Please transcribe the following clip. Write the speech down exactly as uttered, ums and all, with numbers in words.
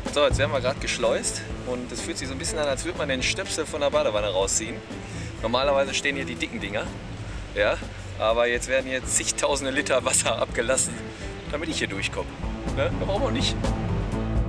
So, jetzt werden wir gerade geschleust und es fühlt sich so ein bisschen an, als würde man den Stöpsel von der Badewanne rausziehen. Normalerweise stehen hier die dicken Dinger, ja, aber jetzt werden hier zigtausende Liter Wasser abgelassen, damit ich hier durchkomme. Ne? Da brauchen wir nicht.